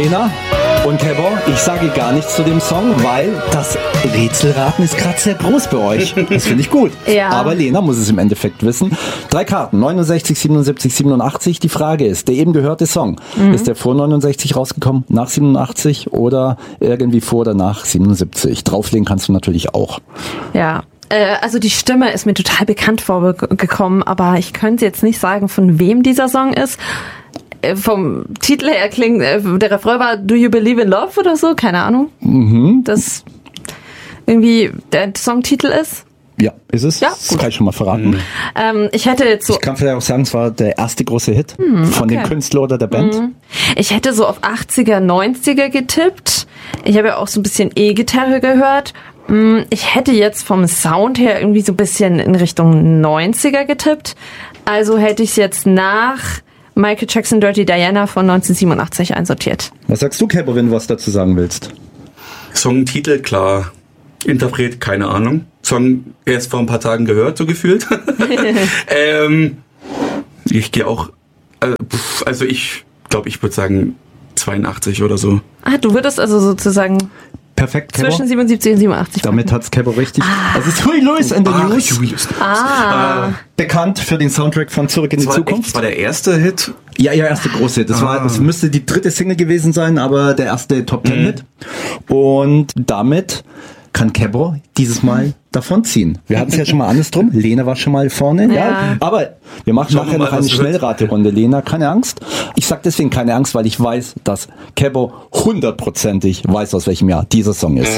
Lena und Kebbo, ich sage gar nichts zu dem Song, weil das Rätselraten ist gerade sehr groß bei euch. Das finde ich gut. Ja. Aber Lena muss es im Endeffekt wissen. 3 Karten, 69, 77, 87. Die Frage ist, der eben gehörte Song, ist der vor 69 rausgekommen, nach 87 oder irgendwie vor oder nach 77? Drauflegen kannst du natürlich auch. Ja. Also die Stimme ist mir total bekannt vorgekommen, aber ich könnte jetzt nicht sagen, von wem dieser Song ist. Vom Titel her klingt, der Refrain war Do You Believe in Love oder so? Keine Ahnung. Das irgendwie der Songtitel ist. Ja, ist es? Ja, das kann ich schon mal verraten. Ich hätte jetzt so... Ich kann vielleicht auch sagen, es war der erste große Hit von dem Künstler oder der Band. Ich hätte so auf 80er, 90er getippt. Ich habe ja auch so ein bisschen E-Gitarre gehört. Ich hätte jetzt vom Sound her irgendwie so ein bisschen in Richtung 90er getippt. Also hätte ich es jetzt nach Michael Jackson Dirty Diana von 1987 einsortiert. Was sagst du, Kebbo, wenn du was dazu sagen willst? Songtitel, klar. Interpret, keine Ahnung. Song erst vor ein paar Tagen gehört, so gefühlt. Ich gehe auch, also ich glaube, ich würde sagen 82 oder so. Ah, du würdest also sozusagen Perfekt, Kebbo. zwischen 77 und 87. Damit hat's Kebbo richtig. Es ist Huey Lewis in the News. Bekannt für den Soundtrack von Zurück in die Zukunft. Das war der erste Hit. Ja, ihr erste große Hit. Das müsste die 3. Single gewesen sein, aber der erste Top-10-Hit. Und damit kann Kebbo dieses Mal davonziehen. Wir hatten es ja schon mal andersrum. Lena war schon mal vorne. Ja. Aber wir machen nachher noch eine Schnellraterunde. Lena, keine Angst. Ich sag deswegen keine Angst, weil ich weiß, dass Kebbo 100%ig weiß, aus welchem Jahr dieser Song ist.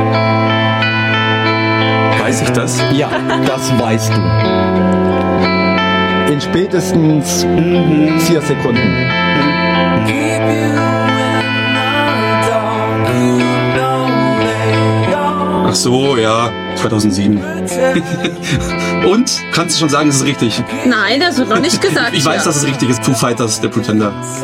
Weiß ich das? Ja, das weißt du. In spätestens 4 Sekunden. Ach so, ja, 2007. Und? Kannst du schon sagen, es ist richtig? Nein, das wird noch nicht gesagt. Ich weiß, dass es richtig ist. Foo Fighters, der Pretender.